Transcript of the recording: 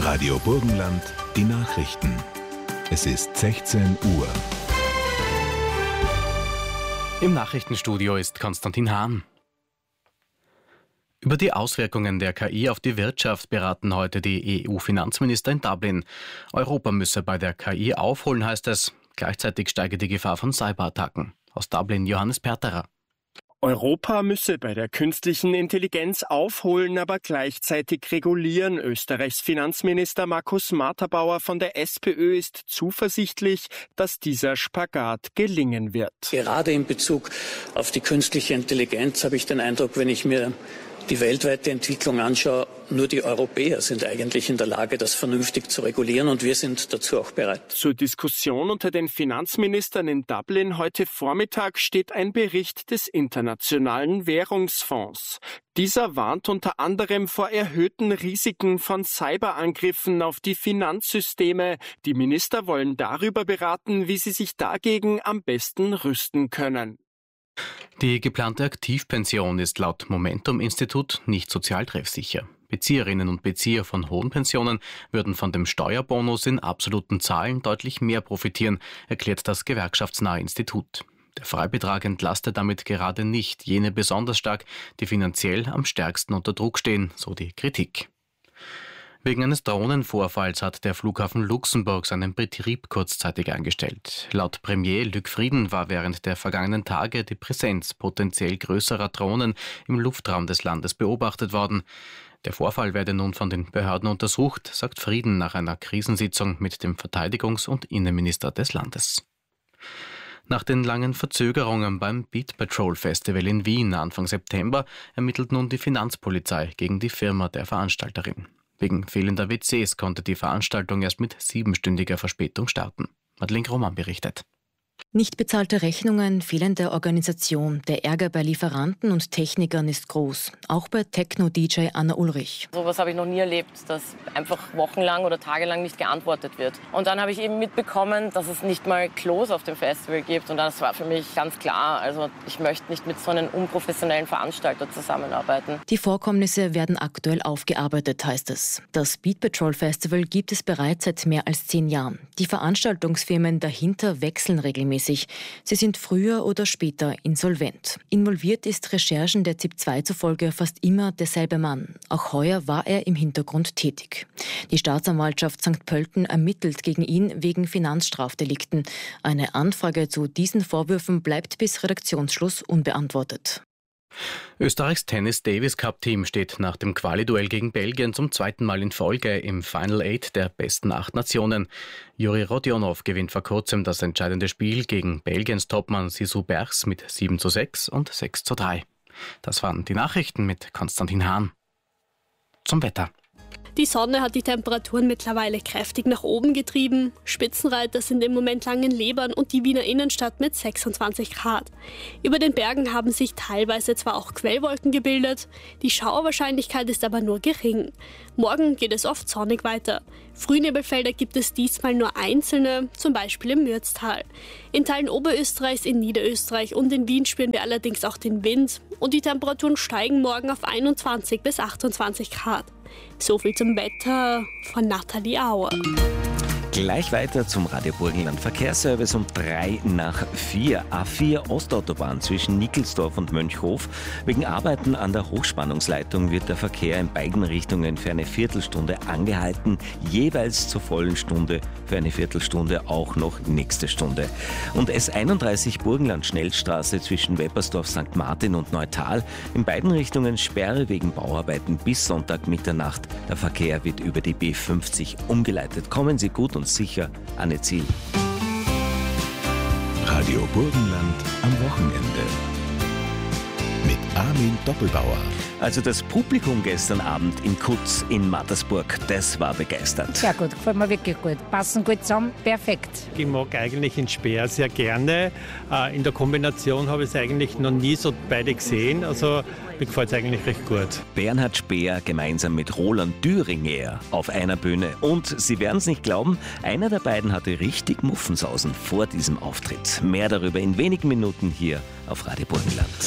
Radio Burgenland, die Nachrichten. Es ist 16 Uhr. Im Nachrichtenstudio ist Konstantin Hahn. Über die Auswirkungen der KI auf die Wirtschaft beraten heute die EU-Finanzminister in Dublin. Europa müsse bei der KI aufholen, heißt es. Gleichzeitig steige die Gefahr von Cyberattacken. Aus Dublin Johannes Perterer. Europa müsse bei der künstlichen Intelligenz aufholen, aber gleichzeitig regulieren. Österreichs Finanzminister Markus Marterbauer von der SPÖ ist zuversichtlich, dass dieser Spagat gelingen wird. Gerade in Bezug auf die künstliche Intelligenz habe ich den Eindruck, wenn ich mir die weltweite Entwicklung anschaue, nur die Europäer sind eigentlich in der Lage, das vernünftig zu regulieren, und wir sind dazu auch bereit. Zur Diskussion unter den Finanzministern in Dublin heute Vormittag steht ein Bericht des Internationalen Währungsfonds. Dieser warnt unter anderem vor erhöhten Risiken von Cyberangriffen auf die Finanzsysteme. Die Minister wollen darüber beraten, wie sie sich dagegen am besten rüsten können. Die geplante Aktivpension ist laut Momentum-Institut nicht sozialtreffsicher. Bezieherinnen und Bezieher von hohen Pensionen würden von dem Steuerbonus in absoluten Zahlen deutlich mehr profitieren, erklärt das gewerkschaftsnahe Institut. Der Freibetrag entlastet damit gerade nicht jene besonders stark, die finanziell am stärksten unter Druck stehen, so die Kritik. Wegen eines Drohnenvorfalls hat der Flughafen Luxemburg seinen Betrieb kurzzeitig eingestellt. Laut Premier Luc Frieden war während der vergangenen Tage die Präsenz potenziell größerer Drohnen im Luftraum des Landes beobachtet worden. Der Vorfall werde nun von den Behörden untersucht, sagt Frieden nach einer Krisensitzung mit dem Verteidigungs- und Innenminister des Landes. Nach den langen Verzögerungen beim Beat Patrol Festival in Wien Anfang September ermittelt nun die Finanzpolizei gegen die Firma der Veranstalterin. Wegen fehlender WCs konnte die Veranstaltung erst mit 7-stündiger Verspätung starten. Madeleine Roman berichtet. Nicht bezahlte Rechnungen, fehlende Organisation. Der Ärger bei Lieferanten und Technikern ist groß. Auch bei Techno-DJ Anna Ulrich. So was habe ich noch nie erlebt, dass einfach wochenlang oder tagelang nicht geantwortet wird. Und dann habe ich eben mitbekommen, dass es nicht mal Klos auf dem Festival gibt. Und das war für mich ganz klar. Also ich möchte nicht mit so einem unprofessionellen Veranstalter zusammenarbeiten. Die Vorkommnisse werden aktuell aufgearbeitet, heißt es. Das Beat Patrol Festival gibt es bereits seit mehr als 10 Jahren. Die Veranstaltungsfirmen dahinter wechseln regelmäßig. Sie sind früher oder später insolvent. Involviert ist Recherchen der ZIP 2 zufolge fast immer derselbe Mann. Auch heuer war er im Hintergrund tätig. Die Staatsanwaltschaft St. Pölten ermittelt gegen ihn wegen Finanzstrafdelikten. Eine Anfrage zu diesen Vorwürfen bleibt bis Redaktionsschluss unbeantwortet. Österreichs Tennis-Davis-Cup-Team steht nach dem Quali-Duell gegen Belgien zum 2. Mal in Folge im Final 8 der besten 8 Nationen. Juri Rodionov gewinnt vor kurzem das entscheidende Spiel gegen Belgiens Topmann Sisou Bergs mit 7:6 und 6:3. Das waren die Nachrichten mit Konstantin Hahn. Zum Wetter. Die Sonne hat die Temperaturen mittlerweile kräftig nach oben getrieben. Spitzenreiter sind im Moment Langenlebern und die Wiener Innenstadt mit 26 Grad. Über den Bergen haben sich teilweise zwar auch Quellwolken gebildet, die Schauerwahrscheinlichkeit ist aber nur gering. Morgen geht es oft sonnig weiter. Frühnebelfelder gibt es diesmal nur einzelne, zum Beispiel im Mürztal. In Teilen Oberösterreichs, in Niederösterreich und in Wien spüren wir allerdings auch den Wind und die Temperaturen steigen morgen auf 21 bis 28 Grad. So viel zum Wetter von Nathalie Auer. Gleich weiter zum Radio Burgenland Verkehrsservice um 3:04. A4 Ostautobahn zwischen Nickelsdorf und Mönchhof. Wegen Arbeiten an der Hochspannungsleitung wird der Verkehr in beiden Richtungen für eine Viertelstunde angehalten. Jeweils zur vollen Stunde für eine Viertelstunde auch noch nächste Stunde. Und S31 Burgenland Schnellstraße zwischen Weppersdorf, St. Martin und Neutal. In beiden Richtungen Sperre wegen Bauarbeiten bis Sonntag Mitternacht. Der Verkehr wird über die B50 umgeleitet. Kommen Sie gut und sicher an Ihr Ziel. Radio Burgenland am Wochenende. Mit Armin Doppelbauer. Also das Publikum gestern Abend im Kutz in Mattersburg, das war begeistert. Sehr gut, gefällt mir wirklich gut. Passen gut zusammen, perfekt. Ich mag eigentlich den Speer sehr gerne. In der Kombination habe ich es eigentlich noch nie so beide gesehen. Also mir gefällt es eigentlich recht gut. Bernhard Speer gemeinsam mit Roland Düringer auf einer Bühne. Und Sie werden es nicht glauben, einer der beiden hatte richtig Muffensausen vor diesem Auftritt. Mehr darüber in wenigen Minuten hier auf Radio Burgenland.